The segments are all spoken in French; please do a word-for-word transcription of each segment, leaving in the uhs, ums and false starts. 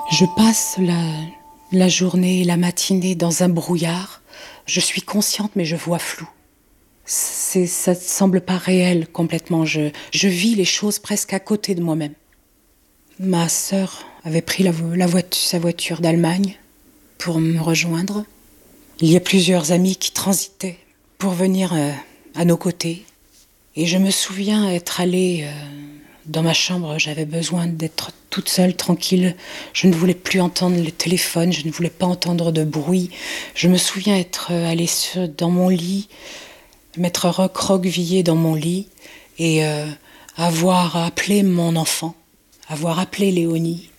Je passe la, la journée et la matinée dans un brouillard. Je suis consciente, mais je vois flou. C'est, ça ne semble pas réel complètement. Je, je vis les choses presque à côté de moi-même. Ma sœur avait pris la, la voiture, sa voiture d'Allemagne pour me rejoindre. Il y a plusieurs amis qui transitaient pour venir euh, à nos côtés. Et je me souviens être allée euh, dans ma chambre. J'avais besoin d'être toute seule, tranquille. Je ne voulais plus entendre le téléphone, je ne voulais pas entendre de bruit. Je me souviens être euh, allée sur, dans mon lit, m'être recroquevillée dans mon lit et euh, avoir appelé mon enfant, avoir appelé Léonie.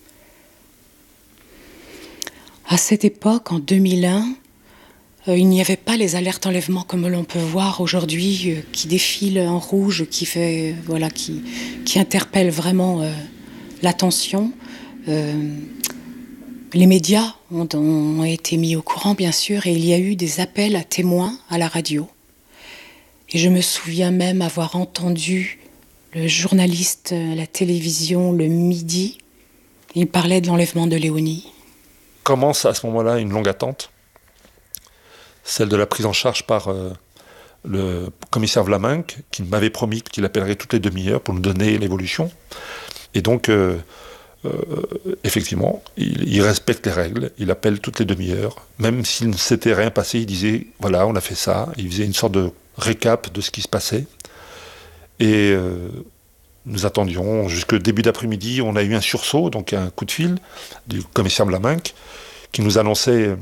À cette époque, en deux mille un, euh, il n'y avait pas les alertes enlèvement comme l'on peut voir aujourd'hui, euh, qui défilent en rouge, qui fait, euh, voilà, qui, qui interpellent vraiment euh, l'attention. Euh, les médias ont, ont été mis au courant, bien sûr, et il y a eu des appels à témoins à la radio. Et je me souviens même avoir entendu le journaliste à la télévision le midi. Il parlait de l'enlèvement de Léonie. Commence à ce moment-là une longue attente, celle de la prise en charge par euh, le commissaire Vlaminck, qui m'avait promis qu'il appellerait toutes les demi-heures pour nous donner l'évolution. Et donc, euh, euh, effectivement, il, il respecte les règles, il appelle toutes les demi-heures. Même s'il ne s'était rien passé, il disait, voilà, on a fait ça. Il faisait une sorte de récap de ce qui se passait. Et euh, nous attendions jusqu'au début d'après-midi. On a eu un sursaut, donc un coup de fil du commissaire Vlaminck, qui nous annonçait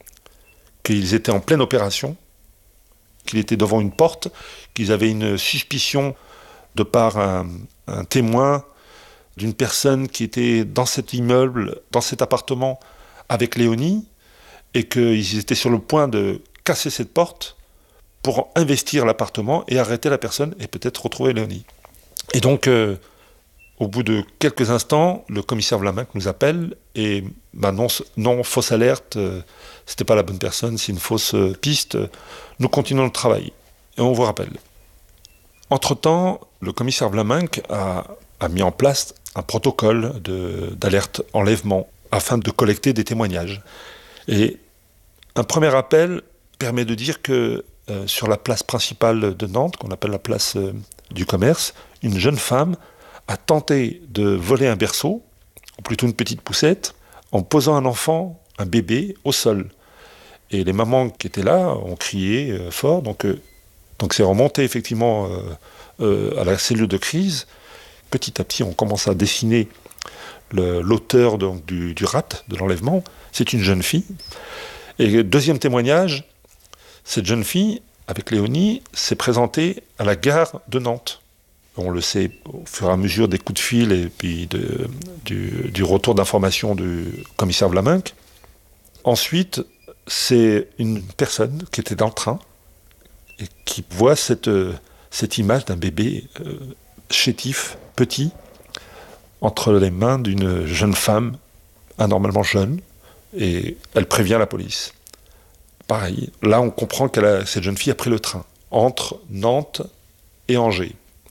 qu'ils étaient en pleine opération, qu'ils étaient devant une porte, qu'ils avaient une suspicion de par un, un témoin d'une personne qui était dans cet immeuble, dans cet appartement avec Léonie, et qu'ils étaient sur le point de casser cette porte pour investir l'appartement et arrêter la personne et peut-être retrouver Léonie. Et donc, euh, au bout de quelques instants, le commissaire Vlaminck nous appelle et bah non, non, fausse alerte, euh, c'était pas la bonne personne, c'est une fausse euh, piste. Nous continuons le travail et on vous rappelle. Entre-temps, le commissaire Vlaminck a, a mis en place un protocole de, d'alerte enlèvement afin de collecter des témoignages. Et un premier appel permet de dire que euh, sur la place principale de Nantes, qu'on appelle la place euh, du commerce, une jeune femme a tenté de voler un berceau, ou plutôt une petite poussette, en posant un enfant, un bébé, au sol. Et les mamans qui étaient là ont crié euh, fort, donc, euh, donc c'est remonté effectivement euh, euh, à la cellule de crise. Petit à petit, on commence à dessiner le, l'auteur donc, du, du rapt, de l'enlèvement. C'est une jeune fille. Et deuxième témoignage, cette jeune fille, avec Léonie, s'est présentée à la gare de Nantes. On le sait au fur et à mesure des coups de fil et puis de, du, du retour d'information du commissaire Vlaminck. Ensuite, c'est une personne qui était dans le train et qui voit cette, cette image d'un bébé euh, chétif, petit, entre les mains d'une jeune femme anormalement jeune, et elle prévient la police. Pareil, là on comprend que cette jeune fille a pris le train entre Nantes et Angers.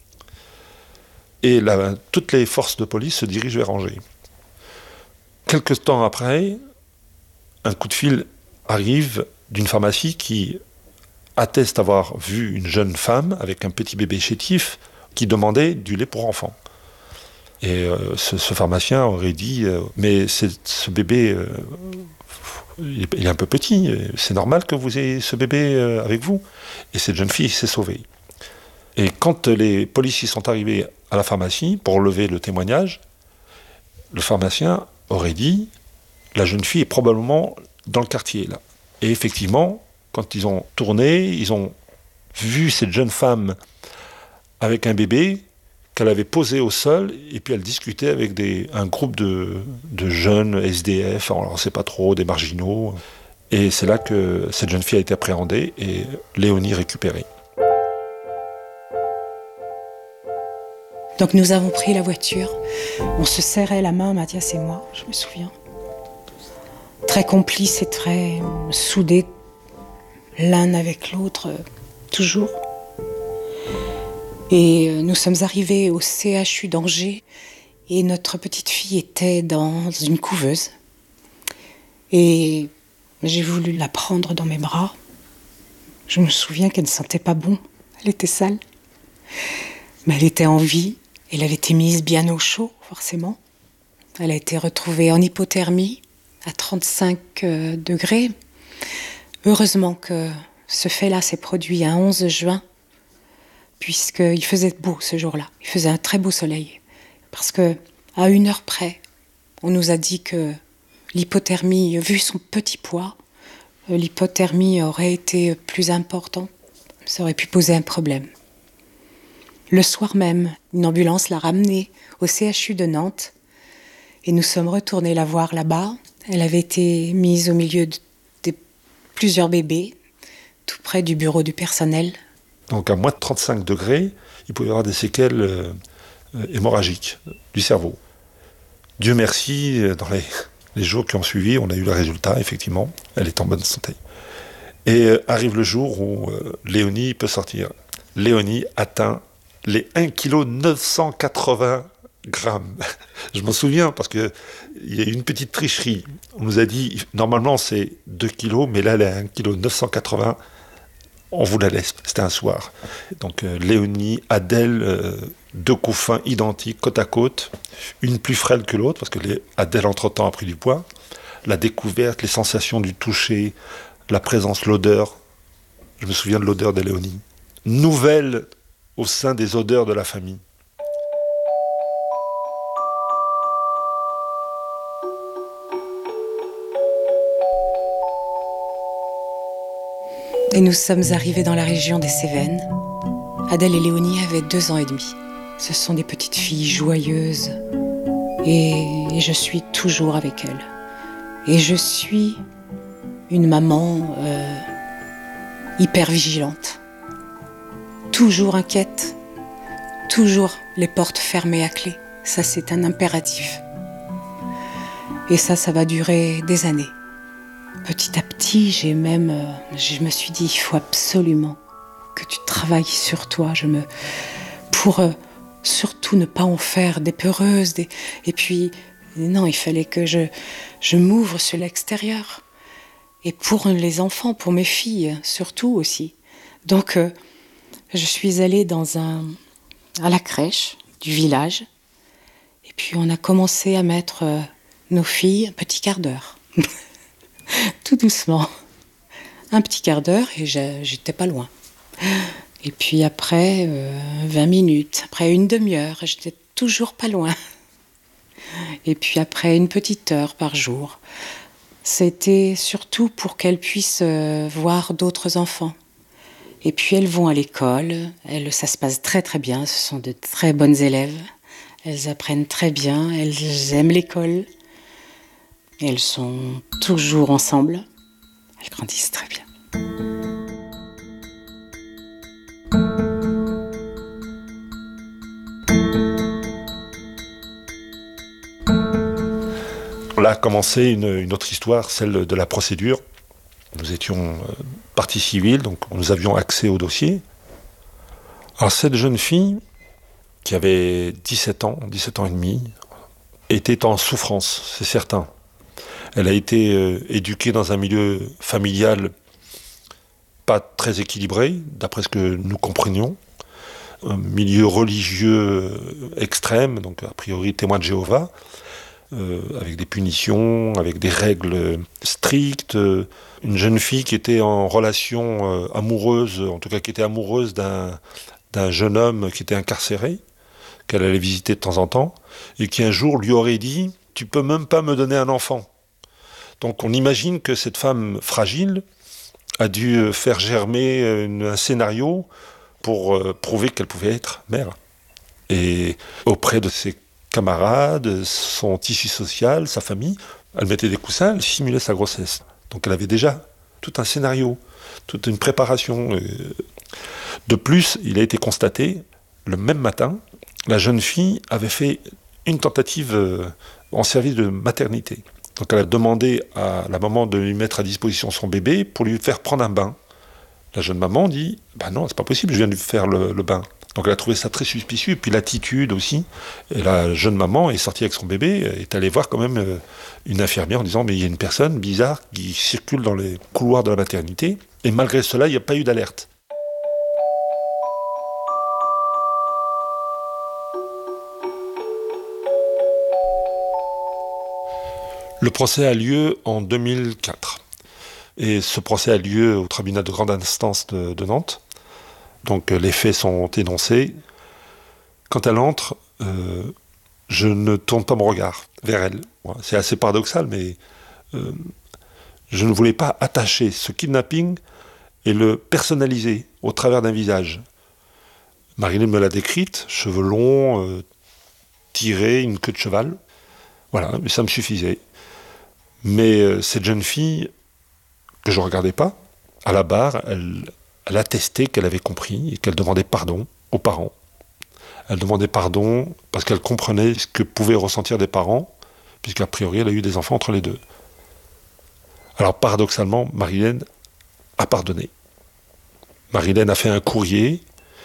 Et là, toutes les forces de police se dirigent vers Angers. Quelques temps après, un coup de fil arrive d'une pharmacie qui atteste avoir vu une jeune femme avec un petit bébé chétif qui demandait du lait pour enfants. Et euh, ce, ce pharmacien aurait dit euh, « Mais c'est, ce bébé, euh, il, est, il est un peu petit, c'est normal que vous ayez ce bébé euh, avec vous ?» Et cette jeune fille s'est sauvée. Et quand les policiers sont arrivés à la pharmacie pour lever le témoignage, le pharmacien aurait dit « La jeune fille est probablement dans le quartier, là. » Et effectivement, quand ils ont tourné, ils ont vu cette jeune femme avec un bébé qu'elle avait posé au sol, et puis elle discutait avec des, un groupe de, de jeunes S D F, alors on ne sait pas trop, des marginaux. Et c'est là que cette jeune fille a été appréhendée et Léonie récupérée. Donc nous avons pris la voiture, on se serrait la main, Mathias et moi, je me souviens. Très complices et très soudés, l'un avec l'autre, toujours. Et nous sommes arrivés au C H U d'Angers Et notre petite fille était dans une couveuse. Et j'ai voulu la prendre dans mes bras. Je me souviens qu'elle ne sentait pas bon. Elle était sale. Mais elle était en vie. Elle avait été mise bien au chaud, forcément. Elle a été retrouvée en hypothermie, à trente-cinq euh, degrés. Heureusement que ce fait-là s'est produit un onze juin, puisqu'il faisait beau ce jour-là. Il faisait un très beau soleil. Parce qu'à une heure près, on nous a dit que l'hypothermie, vu son petit poids, l'hypothermie aurait été plus importante. Ça aurait pu poser un problème. Le soir même, une ambulance l'a ramenée au C H U de Nantes et nous sommes retournés la voir là-bas. Elle avait été mise au milieu de, de plusieurs bébés, tout près du bureau du personnel. Donc à moins de trente-cinq degrés, il pouvait y avoir des séquelles euh, hémorragiques du cerveau. Dieu merci, dans les, les jours qui ont suivi, on a eu le résultat, effectivement, elle est en bonne santé. Et euh, arrive le jour où euh, Léonie peut sortir. Léonie atteint les un virgule neuf cent quatre-vingts grammes. Je m'en souviens parce qu'il y a eu une petite tricherie. On nous a dit, normalement c'est deux kilos, mais là elle est à un virgule neuf cent quatre-vingts. On vous la laisse, c'était un soir. Donc euh, Léonie, Adèle, euh, deux couffins identiques, côte à côte, une plus frêle que l'autre, parce que les, Adèle entre-temps a pris du poids. La découverte, les sensations du toucher, la présence, l'odeur. Je me souviens de l'odeur de Léonie. Nouvelle au sein des odeurs de la famille. Et nous sommes arrivés dans la région des Cévennes. Adèle et Léonie avaient deux ans et demi. Ce sont des petites filles joyeuses. Et, et je suis toujours avec elles. Et je suis une maman euh, hyper vigilante. Toujours inquiète. Toujours les portes fermées à clé. Ça, c'est un impératif. Et ça, ça va durer des années. Petit à petit, j'ai même, euh, je me suis dit, il faut absolument que tu travailles sur toi, je me, pour euh, surtout ne pas en faire des peureuses. Des, et puis, non, il fallait que je, je m'ouvre sur l'extérieur. Et pour les enfants, pour mes filles, surtout aussi. Donc, euh, je suis allée dans un, à la crèche du village. Et puis, on a commencé à mettre euh, nos filles un petit quart d'heure. Tout doucement. Un petit quart d'heure et j'étais pas loin. Et puis après, euh, vingt minutes. Après une demi-heure, j'étais toujours pas loin. Et puis après, une petite heure par jour. C'était surtout pour qu'elles puissent euh, voir d'autres enfants. Et puis elles vont à l'école. Elles, ça se passe très très bien. Ce sont de très bonnes élèves. Elles apprennent très bien. Elles aiment l'école. Et elles sont toujours ensemble. Elles grandissent très bien. Là a commencé une, une autre histoire, celle de la procédure. Nous étions euh, partie civile, donc nous avions accès au dossier. Alors cette jeune fille, qui avait dix-sept ans, dix-sept ans et demi, était en souffrance, c'est certain. Elle a été euh, éduquée dans un milieu familial pas très équilibré, d'après ce que nous comprenions. Un milieu religieux extrême, donc a priori témoin de Jéhovah, euh, avec des punitions, avec des règles strictes. Euh, une jeune fille qui était en relation euh, amoureuse, en tout cas qui était amoureuse d'un, d'un jeune homme qui était incarcéré, qu'elle allait visiter de temps en temps, et qui un jour lui aurait dit « Tu peux même pas me donner un enfant ». Donc on imagine que cette femme fragile a dû faire germer une, un scénario pour euh, prouver qu'elle pouvait être mère. Et auprès de ses camarades, son tissu social, sa famille, elle mettait des coussins, elle simulait sa grossesse. Donc elle avait déjà tout un scénario, toute une préparation. De plus, il a été constaté, le même matin, la jeune fille avait fait une tentative en service de maternité. Donc elle a demandé à la maman de lui mettre à disposition son bébé pour lui faire prendre un bain. La jeune maman dit « Ben non, c'est pas possible, je viens de lui faire le, le bain ». Donc elle a trouvé ça très suspicieux. Et puis l'attitude aussi. Et la jeune maman est sortie avec son bébé, est allée voir quand même euh, une infirmière en disant mais il y a une personne bizarre qui circule dans les couloirs de la maternité. Et malgré cela, il n'y a pas eu d'alerte. Le procès a lieu en deux mille quatre. Et ce procès a lieu au tribunal de grande instance de, de Nantes. Donc les faits sont énoncés. Quand elle entre, euh, je ne tourne pas mon regard vers elle. Voilà, c'est assez paradoxal, mais euh, je ne voulais pas attacher ce kidnapping et le personnaliser au travers d'un visage. Marilyn me l'a décrite, cheveux longs, euh, tirés, une queue de cheval. Voilà, mais ça me suffisait. Mais euh, cette jeune fille, que je ne regardais pas, à la barre, elle, elle attestait qu'elle avait compris et qu'elle demandait pardon aux parents. Elle demandait pardon parce qu'elle comprenait ce que pouvaient ressentir des parents, puisqu'a priori, elle a eu des enfants entre les deux. Alors, paradoxalement, Marilyn a pardonné. Marilyn a fait un courrier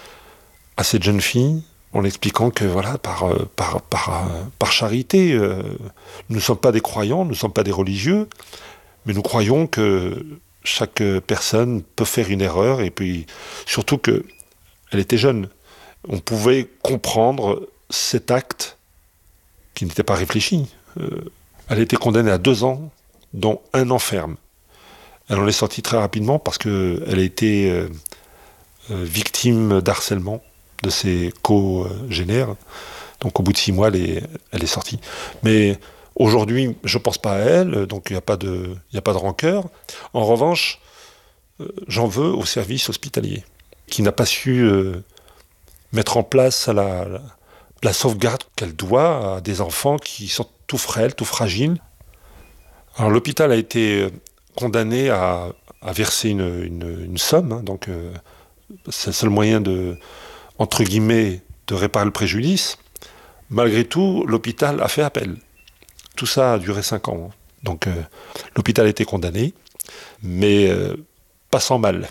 à cette jeune fille en expliquant que, voilà, par, par, par, par charité, euh, nous ne sommes pas des croyants, nous ne sommes pas des religieux, mais nous croyons que chaque personne peut faire une erreur, et puis surtout qu'elle était jeune. On pouvait comprendre cet acte qui n'était pas réfléchi. Euh, elle a été condamnée à deux ans, dont un an ferme. Elle en est sortie très rapidement parce qu'elle a été euh, euh, victime d'harcèlement de ses co-génères. Donc au bout de six mois, elle est, elle est sortie. Mais aujourd'hui, je ne pense pas à elle, donc il n'y a pas de, il n'y a pas de rancœur. En revanche, euh, j'en veux au service hospitalier, qui n'a pas su euh, mettre en place la, la, la sauvegarde qu'elle doit à des enfants qui sont tout frêles, tout fragiles. Alors l'hôpital a été condamné à, à verser une, une, une somme, hein, donc euh, c'est le seul moyen de, entre guillemets, de réparer le préjudice. Malgré tout, l'hôpital a fait appel. Tout ça a duré cinq ans. Donc euh, l'hôpital a été condamné, mais euh, pas sans mal.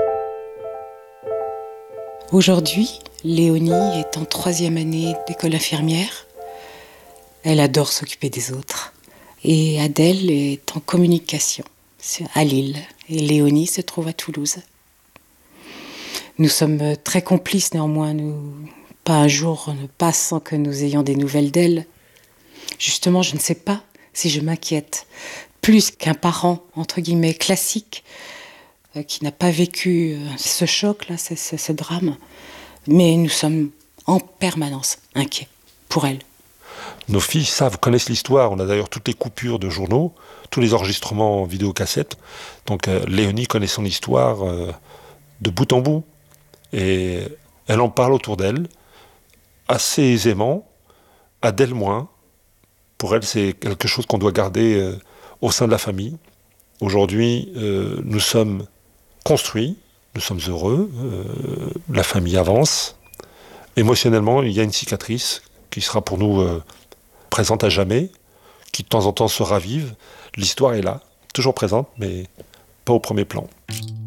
Aujourd'hui, Léonie est en troisième année d'école infirmière. Elle adore s'occuper des autres. Et Adèle est en communication à Lille. Et Léonie se trouve à Toulouse. Nous sommes très complices néanmoins. Nous, pas un jour ne passe sans que nous ayons des nouvelles d'elle. Justement, je ne sais pas si je m'inquiète plus qu'un parent, entre guillemets, classique, euh, qui n'a pas vécu euh, ce choc-là, ce, ce, ce drame. Mais nous sommes en permanence inquiets pour elle. Nos filles savent, connaissent l'histoire. On a d'ailleurs toutes les coupures de journaux, tous les enregistrements en vidéocassette. Donc euh, Léonie connaît son histoire euh, de bout en bout. Et elle en parle autour d'elle, assez aisément, Adèle moins. Pour elle, c'est quelque chose qu'on doit garder euh, au sein de la famille. Aujourd'hui, euh, nous sommes construits, nous sommes heureux, euh, la famille avance. Émotionnellement, il y a une cicatrice qui sera pour nous euh, présente à jamais, qui de temps en temps se ravive. L'histoire est là, toujours présente, mais pas au premier plan.